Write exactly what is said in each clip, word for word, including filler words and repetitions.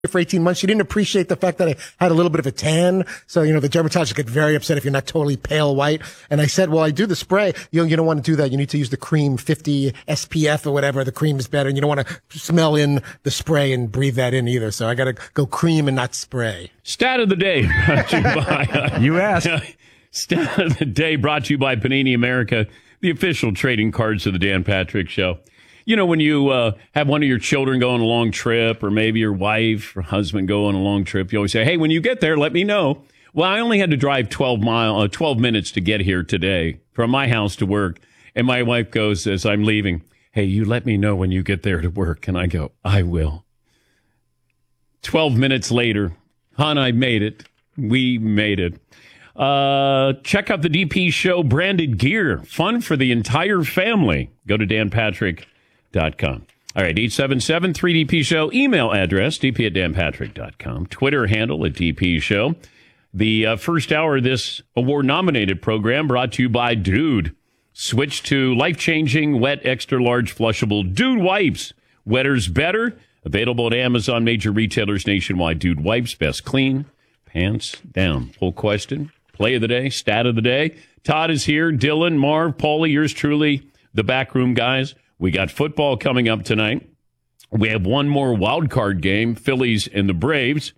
for eighteen months. She didn't appreciate the fact that I had a little bit of a tan. So, you know, the dermatologist get very upset if you're not totally pale white. And I said, well, I do the spray. You know, you don't want to do that. You need to use the cream fifty S P F or whatever. The cream is better. And you don't want to smell in the spray and breathe that in either. So I got to go cream and not spray. Stat of the day brought to you by, uh, you asked. Uh, Stat of the day brought to you by Panini America, the official trading cards of the Dan Patrick Show. You know, when you uh, have one of your children go on a long trip, or maybe your wife or husband go on a long trip, you always say, hey, when you get there, let me know. Well, I only had to drive twelve mile, uh, twelve minutes to get here today from my house to work. And my wife goes, as I'm leaving, hey, you let me know when you get there to work. And I go, I will. twelve minutes later, hon, I made it. We made it. Uh, check out the D P Show branded gear. Fun for the entire family. Go to dan patrick dot com. All right, eight seven seven three D P Show. Email address, d p at dan patrick dot com. Twitter handle at D P Show. The uh, first hour of this award-nominated program brought to you by Dude. Switch to life-changing, wet, extra-large, flushable Dude wipes. Wetter's better. Available at Amazon, major retailers nationwide. Dude wipes, best clean. Pants down. Full question. Play of the day. Stat of the day. Todd is here. Dylan, Marv, Paulie, yours truly, the backroom guys. We got football coming up tonight. We have one more wild card game, Phillies and the Braves.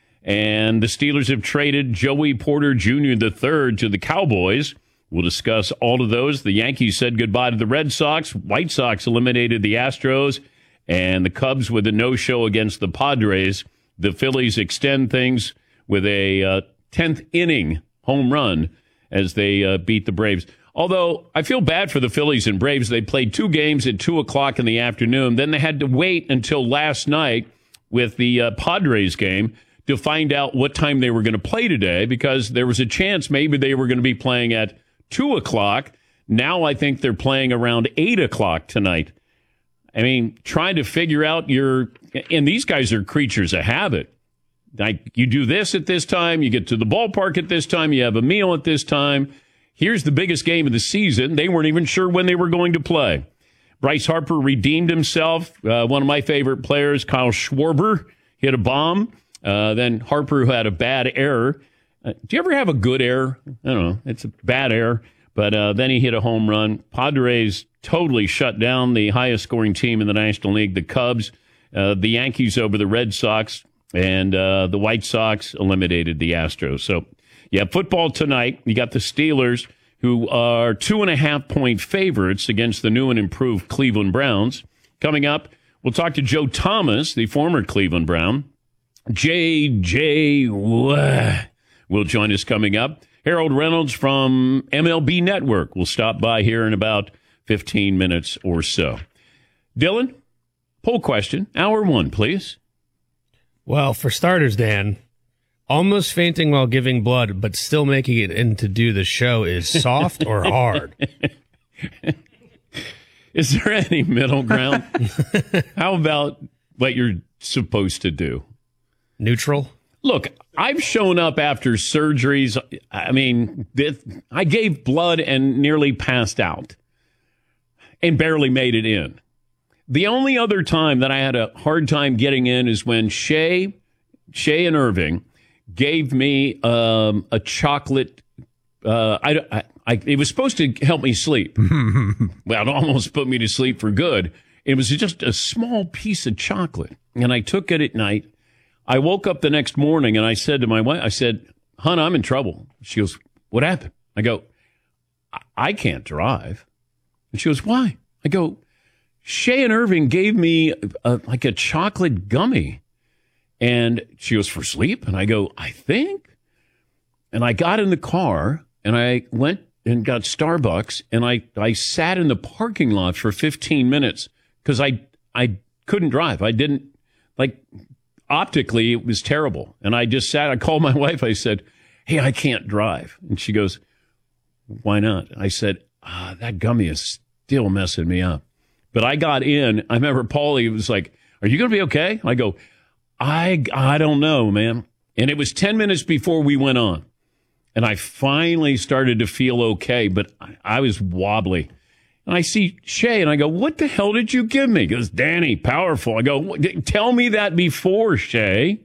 And the Steelers have traded Joey Porter Junior the third to the Cowboys. We'll discuss all of those. The Yankees said goodbye to the Red Sox. White Sox eliminated the Astros. And the Cubs with a no-show against the Padres. The Phillies extend things with a uh, tenth inning home run as they uh, beat the Braves. Although I feel bad for the Phillies and Braves. They played two games at two o'clock in the afternoon. Then they had to wait until last night with the uh, Padres game to find out what time they were going to play today, because there was a chance maybe they were going to be playing at two o'clock. Now I think they're playing around eight o'clock tonight. I mean, trying to figure out your – and these guys are creatures of habit. Like, you do this at this time, you get to the ballpark at this time, you have a meal at this time. Here's the biggest game of the season. They weren't even sure when they were going to play. Bryce Harper redeemed himself. Uh, one of my favorite players, Kyle Schwarber, hit a bomb. Uh, then Harper, who had a bad error. Uh, do you ever have a good error? I don't know. It's a bad error. But uh, then he hit a home run. Padres totally shut down the highest scoring team in the National League, the Cubs. Uh, the Yankees over the Red Sox. And uh, the White Sox eliminated the Astros. So, yeah, football tonight. You got the Steelers, who are two and a half point favorites against the new and improved Cleveland Browns. Coming up, we'll talk to Joe Thomas, the former Cleveland Brown. J J will join us coming up. Harold Reynolds from M L B Network will stop by here in about fifteen minutes or so. Dylan, poll question, hour one, please. Well, for starters, Dan, almost fainting while giving blood, but still making it in to do the show is soft or hard? Is there any middle ground? How about what you're supposed to do? Neutral? Look, I've shown up after surgeries. I mean, I gave blood and nearly passed out and barely made it in. The only other time that I had a hard time getting in is when Shay, Shay and Irving gave me um, a chocolate. Uh, I, I, I, it was supposed to help me sleep. Well, it almost put me to sleep for good. It was just a small piece of chocolate, and I took it at night. I woke up the next morning, and I said to my wife, I said, hon, I'm in trouble. She goes, what happened? I go, I, I can't drive. And she goes, why? I go, Shay and Irving gave me a, like a chocolate gummy. And she goes, for sleep? And I go, I think. And I got in the car, and I went and got Starbucks, and I, I sat in the parking lot for fifteen minutes because I, I couldn't drive. I didn't, like, optically, it was terrible. And I just sat, I called my wife. I said, hey, I can't drive. And she goes, why not? I said, ah, that gummy is still messing me up. But I got in. I remember Paulie was like, are you going to be okay? I go, I, I don't know, man. And it was ten minutes before we went on. And I finally started to feel okay, but I, I was wobbly. And I see Shay, and I go, what the hell did you give me? He goes, Danny, powerful. I go, tell me that before, Shay.